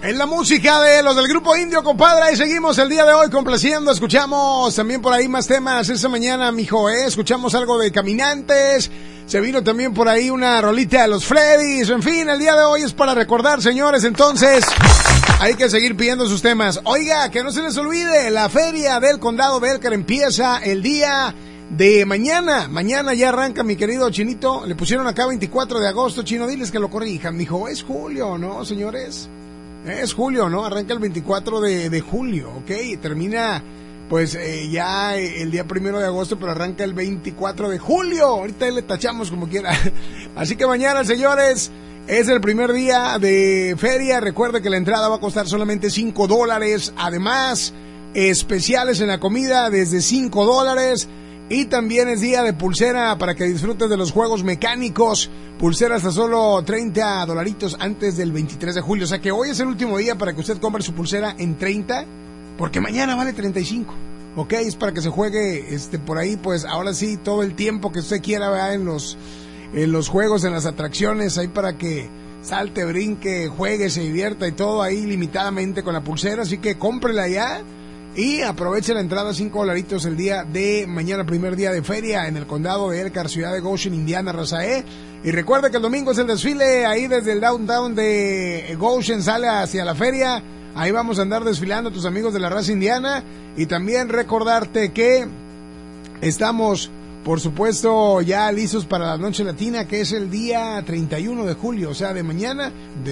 En la música de los del Grupo Indio, compadre, ahí seguimos el día de hoy complaciendo. Escuchamos también por ahí más temas esta mañana, mijo, escuchamos algo de Caminantes. Se vino también por ahí una rolita de los Freddys. En fin, el día de hoy es para recordar, señores. Entonces, hay que seguir pidiendo sus temas. Oiga, que no se les olvide, la feria del condado de Elkhart empieza el día de mañana. Mañana ya arranca, mi querido Chinito. Le pusieron acá 24 de agosto, Chino, diles que lo corrijan. Mijo, es julio, ¿no, señores? Es julio, ¿no? Arranca el 24 de julio, ¿ok? Y termina, pues, ya el día 1 de agosto, pero arranca el 24 de julio. Ahorita le tachamos como quiera. Así que mañana, señores, es el primer día de feria. Recuerde que la entrada va a costar solamente $5. Además, especiales en la comida desde $5. Y también es día de pulsera para que disfrutes de los juegos mecánicos. Pulsera hasta solo $30 antes del 23 de julio. O sea que hoy es el último día para que usted compre su pulsera en 30, porque mañana vale 35. Ok, es para que se juegue por ahí, pues ahora sí, todo el tiempo que usted quiera, ¿verdad? En los juegos, en las atracciones, ahí para que salte, brinque, juegue, se divierta y todo ahí limitadamente con la pulsera. Así que cómprela ya. Y aproveche la entrada, $5 el día de mañana, primer día de feria en el condado de Elkhart, ciudad de Goshen, Indiana, Razaé. Y recuerda que el domingo es el desfile, ahí desde el downtown de Goshen sale hacia la feria. Ahí vamos a andar desfilando tus amigos de la raza indiana. Y también recordarte que estamos, por supuesto, ya listos para la noche latina, que es el día 31 de julio, o sea, de mañana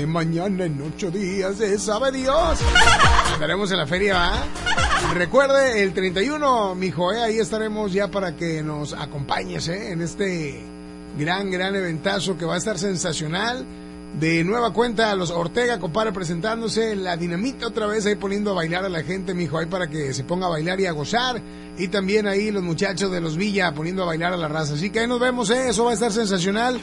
en 8 días, sabe Dios. Estaremos en la feria, ¿va? Recuerde, el 31, mijo, ahí estaremos ya para que nos acompañes, en este gran eventazo que va a estar sensacional. De nueva cuenta, los Ortega, compadre, presentándose, la Dinamita otra vez ahí poniendo a bailar a la gente, mijo, ahí para que se ponga a bailar y a gozar. Y también ahí los muchachos de los Villa poniendo a bailar a la raza. Así que ahí nos vemos, eso va a estar sensacional.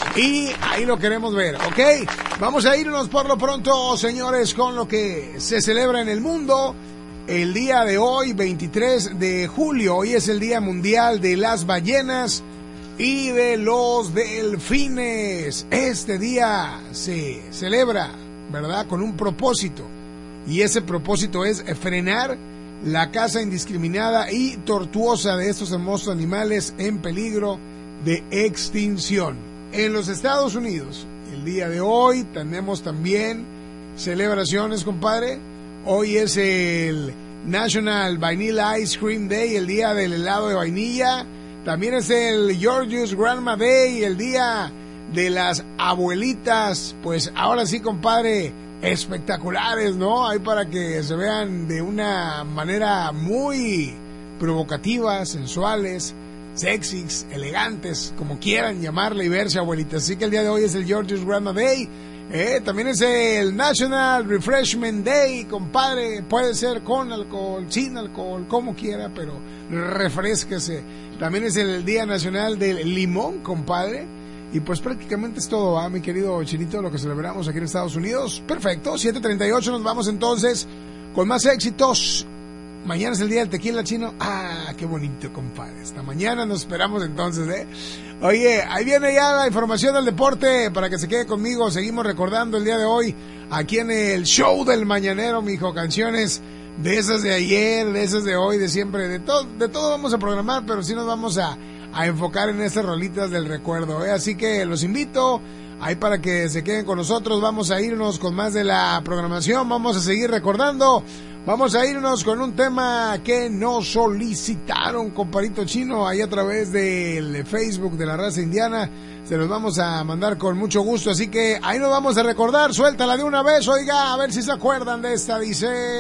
Y ahí lo queremos ver, ¿ok? Vamos a irnos por lo pronto, señores, con lo que se celebra en el mundo. El día de hoy, 23 de julio, hoy es el Día Mundial de las Ballenas y de los delfines. Este día se celebra, ¿verdad?, con un propósito. Y ese propósito es frenar la caza indiscriminada y tortuosa de estos hermosos animales en peligro de extinción. En los Estados Unidos, el día de hoy tenemos también celebraciones, compadre. Hoy es el National Vanilla Ice Cream Day, el día del helado de vainilla. También es el George's Grandma Day, el día de las abuelitas. Pues ahora sí, compadre, espectaculares, ¿no? Hay para que se vean de una manera muy provocativa, sensuales, sexys, elegantes, como quieran llamarle y verse, abuelitas. Así que el día de hoy es el George's Grandma Day. También es el National Refreshment Day, compadre. Puede ser con alcohol, sin alcohol, como quiera, pero refrésquese. También es el Día Nacional del Limón, compadre. Y pues prácticamente es todo, mi querido Chinito, lo que celebramos aquí en Estados Unidos. Perfecto, 7:38, nos vamos entonces con más éxitos. Mañana es el día del tequila, Chino. Qué bonito, compadre. Hasta mañana nos esperamos entonces, Oye, ahí viene ya la información del deporte para que se quede conmigo. Seguimos recordando el día de hoy aquí en el show del mañanero, mijo. Canciones de esas de ayer, de esas de hoy, de siempre. De todo vamos a programar, pero sí nos vamos a enfocar en estas rolitas del recuerdo, Así que los invito ahí para que se queden con nosotros. Vamos a irnos con más de la programación. Vamos a seguir recordando. Vamos a irnos con un tema que nos solicitaron, compadrito Chino, ahí a través del Facebook de la raza indiana. Se los vamos a mandar con mucho gusto, así que ahí nos vamos a recordar. Suéltala de una vez, oiga, a ver si se acuerdan de esta, dice...